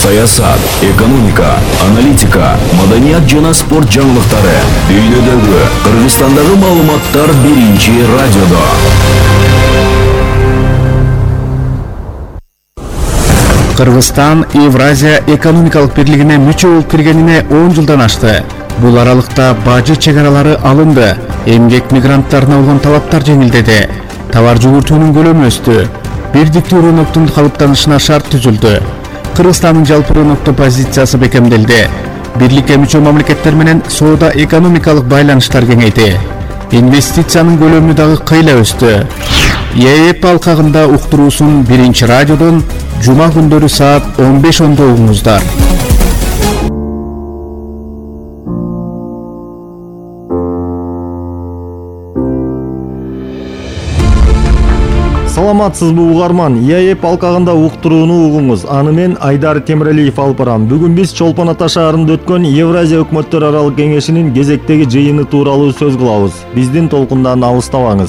саясат, экономика, аналитика, маданият жана спорт жаңылыктары, дүйнөдөгү, Кыргызстандагы маалыматтар биринчи радиодо. Кыргызстан Евразия экономикалык бирлигине мүчө болуп киргенине 10 жылдан ашты. Бул аралыкта бажы чегаралары алынды, эмгек мигранттарына болгон талаптар жеңилдеди, товар жүгүртүүнүн көлөмү өстү, бирдиктүү рыноктун калыптанышына шарт түзүлдү. Кыргызстандын жалпы рыноктуу позициясы бекемделди. Бирликке мүчө мамлекеттер менен соода экономикалык байланыштар кеңейди. Инвестициянын көлөмү дагы кыйла өстү. ЕЭП алкагында уктуруусун биринчи радиодон жума күндөрү саат 15:10 угуңуздар. Саламатсызбы угарман, ЕЭП алкагында уктурууну угуңуз. Аны мен Айдар Темиралиев алып барам. Бүгүн биз Чолпон Ата шаарында өткөн Евразия өкмөттөр аралык кеңешинин кезектеги жыйыны тууралуу сөз кылабыз. Биздин толкундан алыстабаңыз.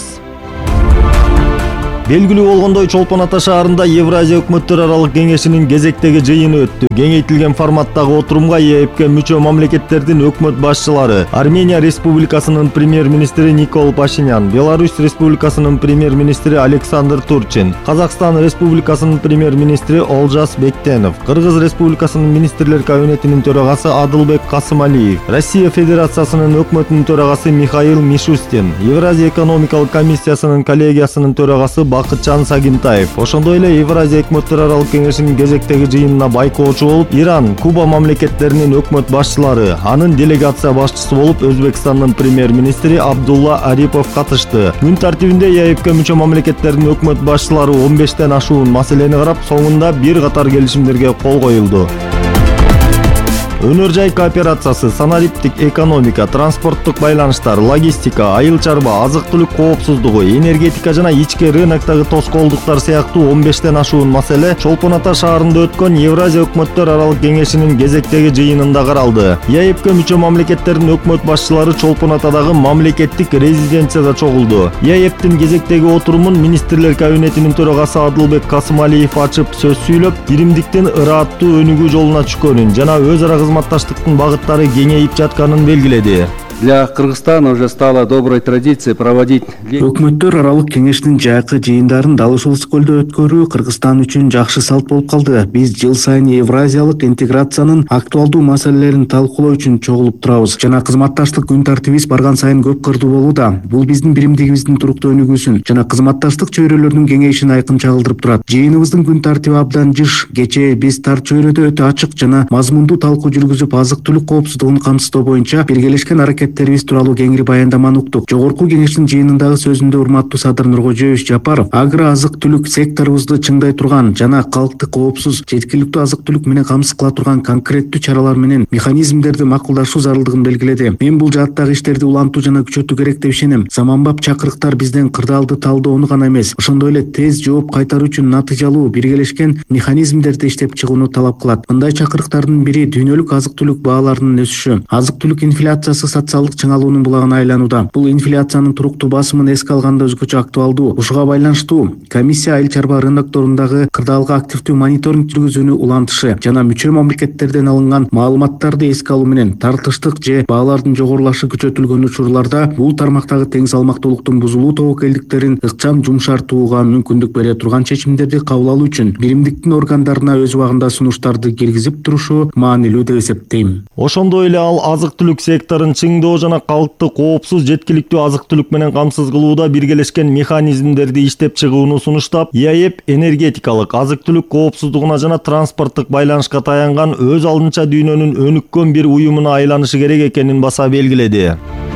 Белгилүү болгондой, Чолпон Ата шаарында Евразия өкмөттөр аралык кеңешинин кезектеги жыйыны өттү. Кеңейтилген форматтагы отурумга ЕЭПке мүчө мамлекеттердин өкмөт башчылары, Армения Республикасынын премьер-министри Никол Пашинян, Беларусь Республикасынын премьер-министри Александр Турчин, Казакстан Республикасынын премьер-министри Олжас Бектенов, Кыргыз Республикасынын министрлер кабинетинин төрагасы Адылбек Касымалиев, Россия Федерациясынын өкмөтүнүн төрагасы Михаил Мишустин, Евразия экономикалык комиссиясынын коллегиясынын төрагасы Бакытжан Сагинтаев, ошондой эле Евразия өкмөттөр аралык кеңешинин кезектеги жыйынына байкоочу болуп Иран, Куба мамлекеттеринин өкмөт башчылары, анын делегация башчысы болуп Өзбекстандын премьер-министри Абдулла Арипов катышты. Күн тартибинде ЕЭПке мүчө мамлекеттердин өкмөт башчылары 15тен ашуун маселени карап, соңунда бир катар келишимдерге кол коюлду. Өнөр жай кооперациясы, санариптик экономика, транспорттук байланыштар, логистика, айыл чарба, азык-түлүк коопсуздугу, энергетика жана ички рыноктогу тоскоолдуктар сыяктуу 15тен ашуун маселе Чолпон Ата шаарында өткөн Евразия өкмөттөр аралык кеңешинин кезектеги жыйынында каралды. ЕЭПке мүчө мамлекеттердин өкмөт башчылары Чолпон Атадагы мамлекеттик резиденцияда чогулду. ЕЭПтин кезектеги отурумун министрлер кабинетинин төрагасы Адылбек Касымалиев ачып сөз сүйлөп, биримдиктин ырааттуу өнүгүү жолуна түшкөнүн жана өз ара кызматташтыктын багыттары кеңейип жатканын белгиледи. Для Кыргызстана уже стала доброй традицией проводить. Өкмөттөр аралык кеңештин жайкы жыйындарын Далыш Ылыс көлдө өткөрүү Кыргызстан үчүн жакшы салт болуп калды. Биз жыл сайын евразиялык интеграциянын актуалдуу маселелерин талкуулоо үчүн чогулуп турабыз. Жана кызматташтык күн тартибиз барган сайын көп кырдуу болууда. Бул биздин биримдигибиздин туруктуу өнүгүүсүн жана кызматташтык чөйрөлөрүнүн кеңейишин айкын чагылдырып турат. Жыйыныбыздын күн тартиби абдан жыш. Кечээ биз тар чөйрөдө өтө ачык жана мазмундуу талкуу жүргүзүп, азык-түлүк коопсуздугун камсыздоо боюнча биргелешкен аракеттерибиз тууралуу кеңири баяндаманы уктук. Жогорку кеңештин жыйынындагы сөзүндө урматтуу Садыр Нуркожоевич Жапаров агро азык-түлүк секторубузду чыңдай турган жана калкты коопсуз, жеткиликтүү азык-түлүк менен камсыз кыла турган конкреттүү чаралар менен механизмдерди макулдашуу зарылдыгын белгиледи. Мен бул жааттагы иштерди улантуу жана күчөтүү керек деп ишенем. Заманбап чакырыктар бизден кырдаалды талдоону гана эмес, ошондой эле тез жооп кайтаруу үчүн натыйжалуу биргелешкен механизмдерди иштеп чыгууну талап кылат. Мындай чакырыктардын бири дүйнөлүк азык-түлүк бааларынын өсүшү. Азык-түлүк инфляциясы социалдык чыңалуунун булагына айланууда. Бул инфляциянын туруктуу басымын эске алганда өзгөчө актуалдуу. Ушуга байланыштуу комиссия айыл чарба рынокторундагы кырдаалга активдүү мониторинг жүргүзүүнү улантышы жана мүчө мамлекеттерден алынган маалыматтарды эске алуу менен тартыштык же баалардын жогорулашы күчөтүлгөн учурларда бул тармактагы тең салмактуулуктун бузулуу тобокелдиктерин ыкчам жумшартууга мүмкүндүк бере турган чечимдерди кабыл алуу үчүн биримдиктин органдарына өз убагында сунуштарды киргизип турушу маанилүү деп эсептейм. Ошондой эле ал азык-түлүк секторун чыңдоо жана калкты коопсуз, жеткиликтүү азык-түлүк менен камсыз кылууда биргелешкен механизмдерди иштеп чыгууну сунуштап, ЕЭП энергетикалык, азык-түлүк коопсуздугуна жана транспорттук байланышка таянган өз алдынча дүйнөнүн өнүккөн бир уюмуна айланышы керек экенин баса белгиледи.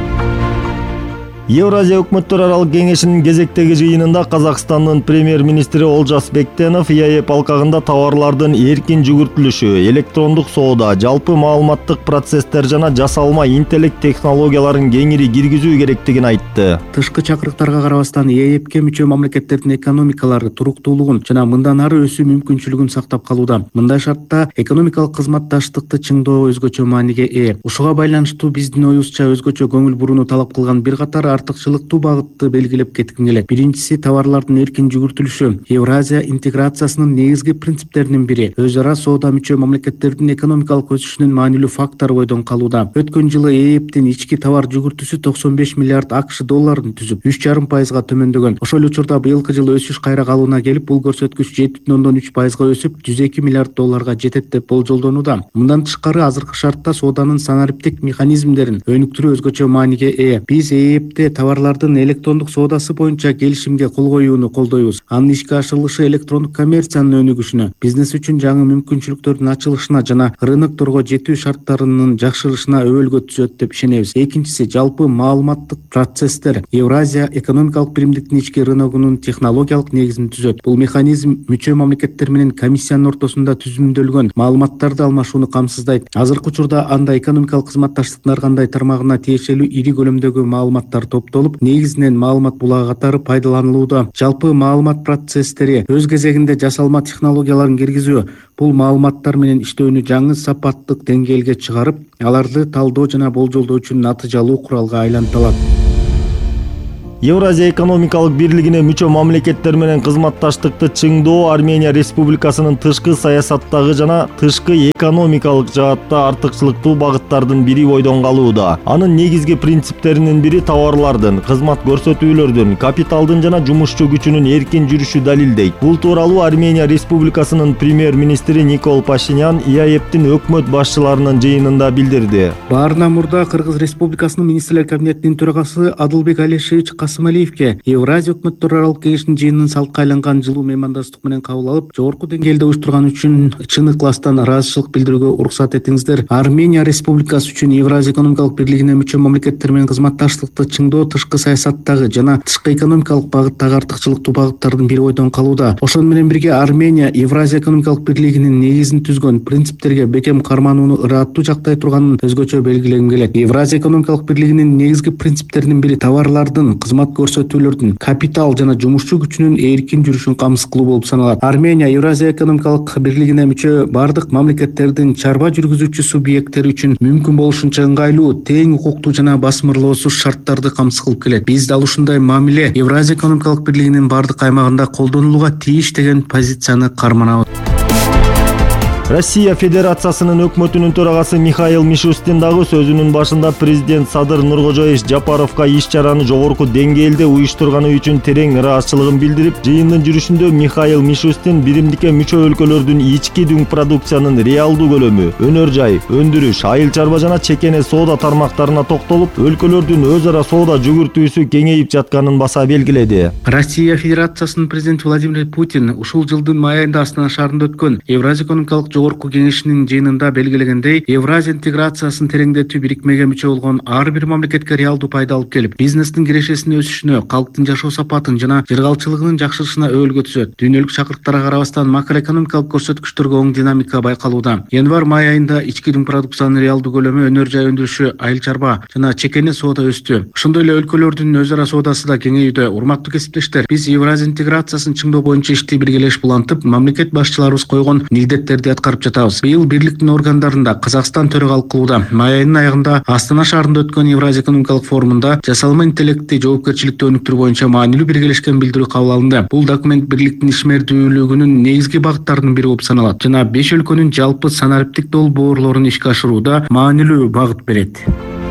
Евразия өкмөттөр аралык кеңешинин кезектеги жыйынында Казакстандын премьер-министри Олжас Бектенов ЕЭП алкагында товарлардын эркин жүгүртүлүшү, электрондук соода, жалпы маалыматтык процесстер жана жасалма интеллект технологияларын кеңири киргизүү керектигин айтты. Тышкы чакырыктарга карабастан ЕЭПке мүчө мамлекеттердин экономикалары туруктуулугун жана мындан ары өсүү мүмкүнчүлүгүн сактап калууда. Мындай шартта экономикалык кызматташтыкты чыңдоо өзгөчө мааниге ээ. Ушуга байланыштуу биздин оюбузча өзгөчө көңүл бурууну талап кылган бир катар артыкчылыктуу багытты белгилеп кетким келет. Биринчиси товарлардын эркин жүгүртүлүшү. Евразия интеграциясынын негизги принциптеринин бири өз ара соода мүчө мамлекеттердин экономикалык өсүшүнүн маанилүү фактору бойдон калууда. Өткөн жылы ЭЭПтин ички товар жүгүртүүсү 95 миллиард АКШ долларын түзүп, 3,5% төмөндөгөн. Ошол учурда быйылкы жылы өсүш кайра калыбына келип, бул көрсөткүч 7,3% өсүп, 102 миллиард долларга жетет деп болжолдонууда. Мындан тышкары азыркы шартта сооданын санариптик механизмдерин өнүктүрүү өзгөчө мааниге ээ. Биз ЭЭПте товарлардын электрондук соодасы боюнча келишимге кол коюуну колдойбуз. Анын ишке ашырылышы электрондук коммерциянын өнүгүшүнө, бизнес үчүн жаңы мүмкүнчүлүктөрдүн ачылышына жана рынокторго жетүү шарттарынын жакшырышына өбөлгө түзөт деп ишенебиз. Экинчиси жалпы маалыматтык процесстер. Евразия экономикалык биримдиктин ички рыногунун технологиялык негизин түзөт. Бул механизм мүчө мамлекеттер менен комиссиянын ортосунда түзүмдөлгөн маалыматтарды алмашууну камсыздайт. Азыркы учурда анда экономикалык кызматташтыктын ар кандай тармагына тиешелүү ири көлөмдөгү маалыматтар топтолуп, негизинен маалымат булагы катары пайдаланылууда. Жалпы маалымат процесстери өз кезегинде жасалма технологияларын киргизүү, бул маалыматтар менен иштөөнү жаңы сапаттык деңгээлге чыгарып, аларды талдоо жана болжолдоо үчүн натыйжалуу куралга айлантылат. Евразия экономикалык бирлигине мүчө мамлекеттер менен кызматташтыкты чыңдоо Армения Республикасынын тышкы саясаттагы жана тышкы экономикалык жаатта артыкчылыктуу багыттардын бири бойдон калууда. Анын негизги принциптеринин бири товарлардын, кызмат көрсөтүүлөрдүн, капиталдын жана жумушчу күчүнүн эркин жүрүшү далилдейт. Бул тууралуу Армения Республикасынын премьер-министри Никол Пашинян ЕАЭПтин өкмөт башчыларынын жыйынында билдирди. Баарынан мурда Кыргыз Республикасынын министрлер кабинетинин төрагасы Адылбек Алишевич Касымалиевке Евразия өкмөттөр аралык кеңешинин жыйынынын салтка айланган жылуу меймандостук менен кабыл алып, жогорку деңгээлде уюштурган үчүн чын ыкластан ыраазычылык билдирүүгө уруксат этиңиздер. Армения Республикасы үчүн Евразия экономикалык бирлигине мүчө мамлекеттер менен кызматташтыкты чыңдоо тышкы саясаттагы жана тышкы экономикалык багыттагы артыкчылыктуу багыттардын бири бойдон калууда. Ошону менен бирге Армения Евразия экономикалык бирлигинин негизин түзгөн принциптерге бекем карманууну ыраттуу жактай турганын өзгөчө белгилегим келет. Евразия экономикалык бирлигинин негизги принциптеринин бири товарлардын, кызмат көрсөтүүлөрдүн, капитал жана жумушчу күчүнүн эркин жүрүшүн камсыз кылуу болуп саналат. Армения Евразия экономикалык бирлигине мүчө бардык мамлекеттердин чарба жүргүзүүчү субъекттери үчүн мүмкүн болушунча ыңгайлуу, тең укуктуу жана басмырлоосуз шарттарды камсыз кылып келет. Биз дал ушундай мамиле Евразия экономикалык бирлигинин бардык аймагында колдонулууга тийиш деген позицияны карманабыз. Россия Федерациясынын өкмөтүнүн төрагасы Михаил Мишустин дагы сөзүнүн башында президент Садыр Нуркожоевич Жапаровго иш-чараны жогорку деңгээлде уюштурганы үчүн терең ыраазычылыгын билдирип, жыйындын жүрүшүндө Михаил Мишустин биримдикке мүчө өлкөлөрдүн ички дүң продукциянын реалдуу көлөмү, өнөр жай, өндүрүш, айыл чарба жана чекене соода тармактарына токтолуп, өлкөлөрдүн өз ара соода жүгүртүүсү кеңейип жатканын баса белгиледи. Россия Федерациясынын президенти Владимир Путин ушул жылдын май айында Астана шаарында өткөн Евразия экономикалык жогорку кеңешинин жыйынында белгилегендей, Евразия интеграциясын тереңдетүү бирикмеге мүчө болгон ар бир мамлекетке реалдуу пайда алып келип, бизнестин кирешесинин өсүшүнө, калктын жашоо сапатын жана жыргалчылыгынын жакшырышына өбөлгө түзөт. Дүйнөлүк чакырыктарга карабастан макроэкономикалык көрсөткүчтөргө оң динамика байкалууда. Январь-май айында ички дүң продукциянын реалдуу көлөмү, өнөр жай өндүрүшү, айыл чарба жана чекене соода өстү. Ошондой эле өлкөлөрдүн өз ара соодасы да кеңейүүдө. Урматтуу кесиптештер, биз Евразия интеграциясын чыңдоо боюнча ишти биргелешип улантып, мамлекет башчыларыбыз койгон милдеттерди аткарып жатабыз. Быйыл бирликтин органдарында Казакстан төрагалык кылууда. Май айынын аягында Астана шаарында өткөн Евразия экономикалык форумунда жасалма интеллектти жоопкерчиликти өнүктүрүү боюнча маанилүү биргелешкен билдирүү кабыл алынды. Бул документ бирликтин ишмердүүлүгүнүн негизги багыттарынын бири болуп саналат жана 5 өлкөнүн жалпы санариптик долбоорлорун ишке ашырууда маанилүү багыт берет.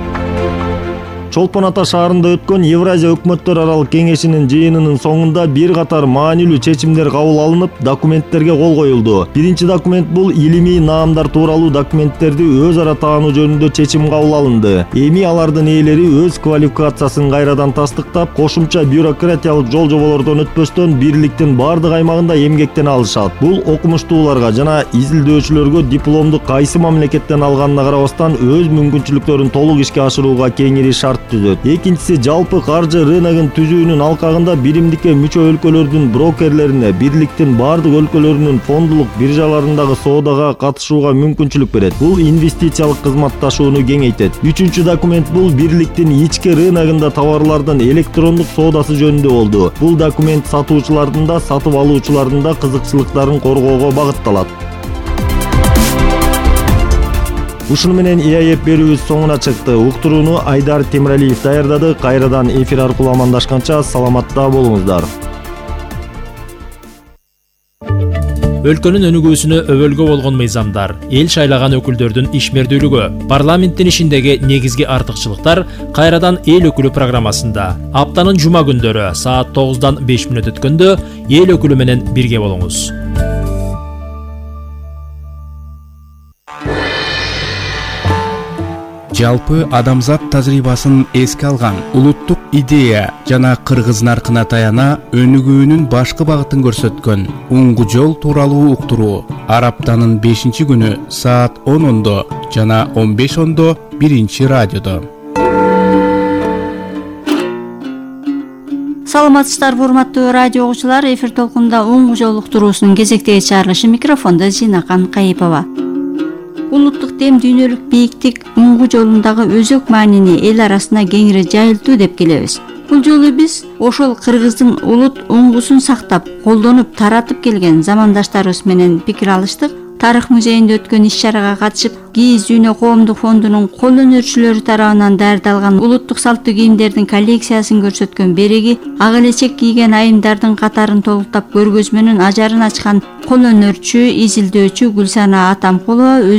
Чолпон Ата шаарында өткөн Евразия өкмөттөр аралык кеңешинин жыйынынын соңунда бир катар маанилүү чечимдер кабыл алынып, документтерге кол коюлду. Биринчи документ бул илимий наамдар тууралуу документтерди өз ара таануу жөнүндө чечим кабыл алынды. Эми алардын ээлери өз квалификациясын кайрадан тастыктап, кошумча бюрократиялык жол жоболордон өтпөстөн бирликтин бардык аймагында эмгектене алышат. Бул окумуштууларга жана изилдөөчүлөргө дипломду кайсы мамлекеттен алганына карабастан өз мүмкүнчүлүктөрүн толук ишке ашырууга кеңири шарт түзөт. Экинчиси жалпы каржы рыногун түзүүнүн алкагында биримдикке мүчө өлкөлөрдүн брокерлерине бирликтин бардык өлкөлөрүнүн фондулук биржаларындагы соодага катышууга мүмкүнчүлүк берет. Бул инвестициялык кызматташууну кеңейтет. Үчүнчү документ бул бирликтин ички рыногунда товарлардын электрондук соодасы жөнүндө болду. Бул документ сатуучулардын да, сатып алуучулардын да кызыкчылыктарын коргоого багытталат. Ушуну менен ИАЭП берүүбүз соңуна чыкты. Уктурууну Айдар Темиралиев даярдады. Кайрадан эфир аркылуу амандашканча саламатта болуңуздар. Өлкөнүн өнүгүүсүнө өбөлгө болгон мыйзамдар, эл шайлаган өкүлдөрдүн ишмердүүлүгү, парламенттин ишиндеги негизги артыкчылыктар кайрадан эл өкүлү программасында. Аптанын жума күндөрү саат 9-дан 5 мүнөт өткөндө эл өкүлү менен бирге болуңуз. Жалпы адамзат тажрыйбасын эске алган улуттук идея жана кыргыз наркына таяна өнүгүүнүн башкы багытын көрсөткөн уңгу жол тууралуу уктуруу ар аптанын 5-күнү саат 10:00 жана 15:00 биринчи радиодо. Саламатсыздарбы урматтуу радио угуучулар, эфир толкунунда уңгу жол уктуруусунун кезектеги чыгарылышы, микрофондо Зинакан Кайыпова. Улуттук дем дүйнөлүк бийиктик уңгу жолундагы өзөк маанини эл арасына кеңири жайылтуу деп келебиз. Бул жолу биз ошол кыргыздын улут уңгусун сактап, колдонуп, таратып келген замандаштарыбыз менен пикир алыштык. Тарых музейинде өткөн иш-чарага катышып, КИИС Дүйнө коомдук фондунун кол өнөрчүлөрү тарабынан даярдалган улуттук салттуу кийимдердин коллекциясын көрсөткөн береги, ак элечек кийген айымдардын катарын толуктап көргөзмөнүн ажарын ачкан кол өнөрчү, изилдөөчү Гүлсана Атамкулова